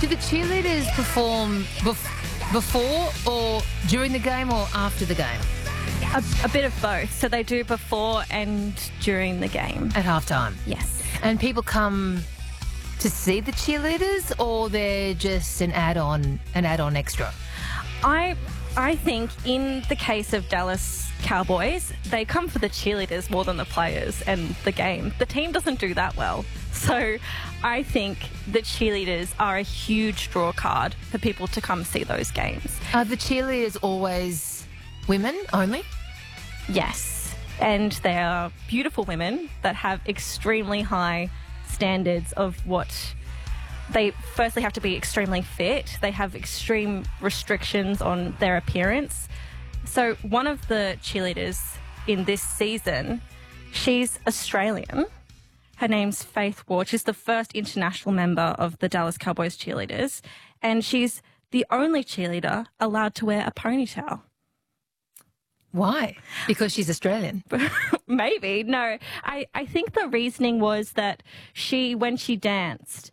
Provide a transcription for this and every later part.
do the cheerleaders perform before or during the game or after the game? A bit of both. So they do before and during the game. At halftime? Yes. And people come to see the cheerleaders, or they're just an add-on extra? I think in the case of Dallas Cowboys, they come for the cheerleaders more than the players and the game. The team doesn't do that well. So I think the cheerleaders are a huge draw card for people to come see those games. Are the cheerleaders always women only? Yes. And they are beautiful women that have extremely high standards of what they firstly have to be extremely fit. They have extreme restrictions on their appearance. So one of the cheerleaders in this season, she's Australian. Her name's Faith Ward. She's the first international member of the Dallas Cowboys cheerleaders. And she's the only cheerleader allowed to wear a ponytail. Why? Because she's Australian? Maybe. No. I think the reasoning was that when she danced,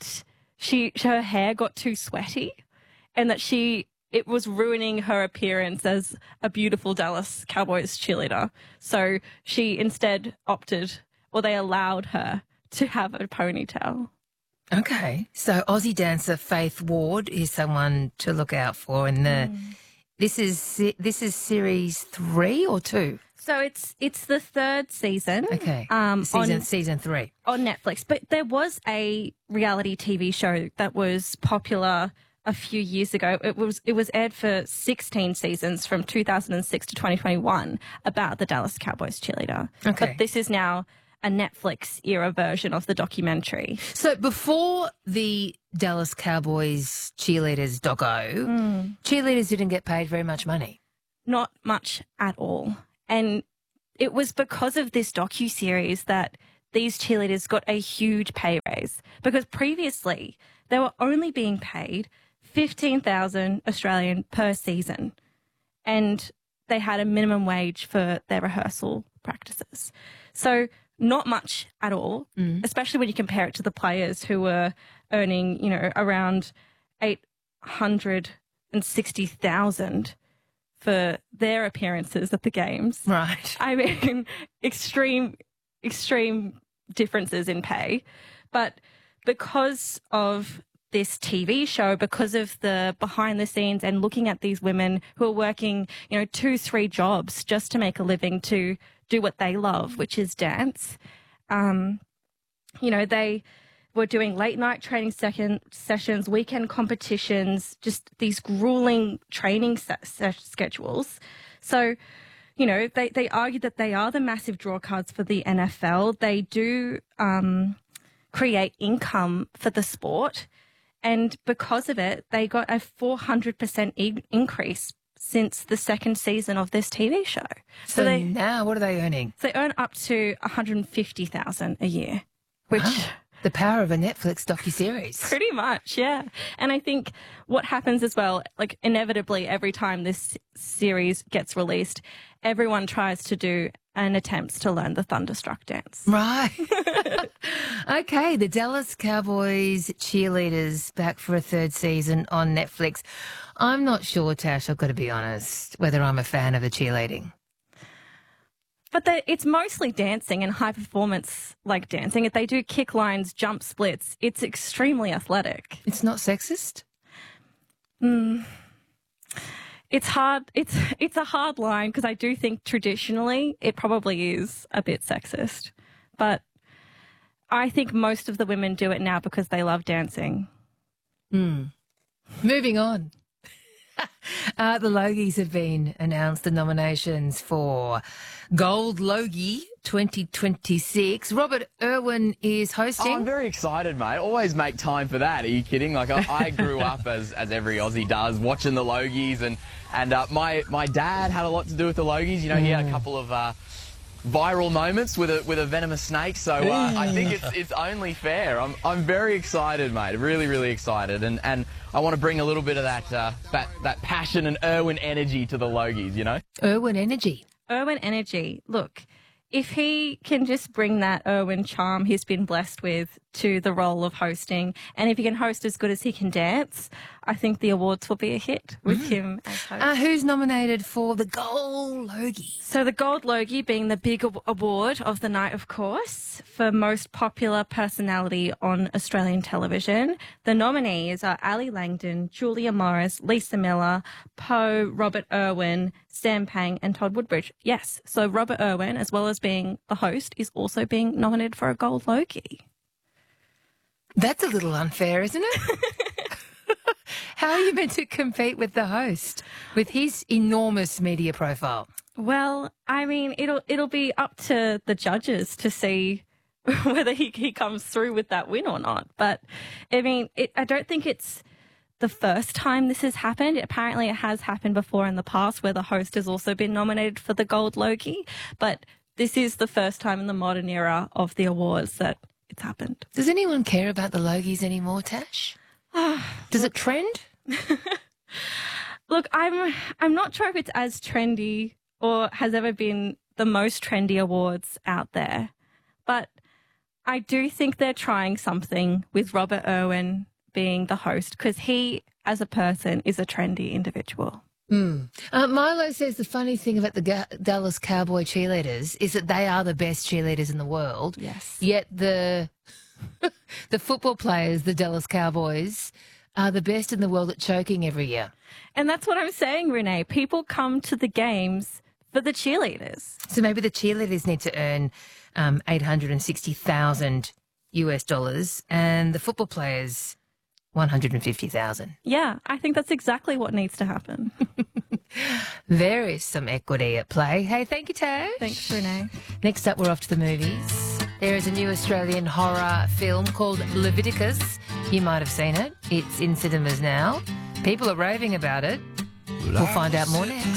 her hair got too sweaty, and that it was ruining her appearance as a beautiful Dallas Cowboys cheerleader. So she instead they allowed her to have a ponytail. Okay. So Aussie dancer Faith Ward is someone to look out for in the... This is series 3 or 2? So it's the third season. Okay. Season 3 on Netflix. But there was a reality TV show that was popular a few years ago. It was aired for 16 seasons from 2006 to 2021 about the Dallas Cowboys cheerleader. Okay. But this is now a Netflix era version of the documentary. So before the Dallas Cowboys cheerleaders doco, cheerleaders didn't get paid very much money. Not much at all. And it was because of this docuseries that these cheerleaders got a huge pay raise, because previously they were only being paid 15,000 Australian per season, and they had a minimum wage for their rehearsal practices. So not much at all, especially when you compare it to the players who were earning, around 860,000 for their appearances at the games. Right. I mean, extreme differences in pay. But because of this TV show, because of the behind the scenes and looking at these women who are working, 2-3 jobs just to make a living to do what they love, which is dance. They were doing late night training sessions, weekend competitions, just these grueling training schedules. So, they argue that they are the massive draw cards for the NFL. They do create income for the sport. And because of it, they got a 400% increase since the second season of this TV show. So now what are they earning? So they earn up to $150,000 a year, which... Wow. The power of a Netflix docuseries. Pretty much, yeah. And I think what happens as well, like inevitably every time this series gets released, everyone tries to do an attempt to learn the Thunderstruck dance. Right. Okay, the Dallas Cowboys cheerleaders back for a third season on Netflix. I'm not sure, Tash, I've got to be honest, whether I'm a fan of the cheerleading. But it's mostly dancing and high performance like dancing. If they do kick lines, jump splits, it's extremely athletic. It's not sexist? It's hard. It's a hard line, because I do think traditionally it probably is a bit sexist. But I think most of the women do it now because they love dancing. Moving on. The Logies have been announced, the nominations for Gold Logie 2026. Robert Irwin is hosting. Oh, I'm very excited, mate. Always make time for that. Are you kidding? Like, I grew up, as every Aussie does, watching the Logies, and my dad had a lot to do with the Logies. He had a couple of viral moments with a venomous snake, so I think it's only fair. I'm very excited, mate. Really, really excited, and I want to bring a little bit of that passion and Irwin energy to the Logies. Irwin energy. Irwin energy. Look, if he can just bring that Irwin charm he's been blessed with to the role of hosting. And if he can host as good as he can dance, I think the awards will be a hit with him as host. Who's nominated for the Gold Logie? So the Gold Logie being the big award of the night, of course, for most popular personality on Australian television. The nominees are Ali Langdon, Julia Morris, Lisa Miller, Poe, Robert Irwin, Sam Pang and Todd Woodbridge. Yes, so Robert Irwin, as well as being the host, is also being nominated for a Gold Logie. That's a little unfair, isn't it? How are you meant to compete with the host with his enormous media profile? Well, I mean, it'll be up to the judges to see whether he comes through with that win or not. But I mean, I don't think it's the first time this has happened. Apparently, it has happened before in the past where the host has also been nominated for the Gold Logie. But this is the first time in the modern era of the awards that it's happened. Does anyone care about the Logies anymore, Tash? Does it trend? Look, I'm not sure if it's as trendy or has ever been the most trendy awards out there, but I do think they're trying something with Robert Irwin being the host because he, as a person, is a trendy individual. Milo says the funny thing about the Dallas Cowboy cheerleaders is that they are the best cheerleaders in the world. Yes. Yet the football players, the Dallas Cowboys, are the best in the world at choking every year. And that's what I'm saying, Renee. People come to the games for the cheerleaders. So maybe the cheerleaders need to earn $860,000 US and the football players $150,000. Yeah, I think that's exactly what needs to happen. There is some equity at play. Hey, thank you, Tash. Thanks, Renee. Next up, we're off to the movies. There is a new Australian horror film called Leviticus. You might have seen it. It's in cinemas now. People are raving about it. We'll find out more next.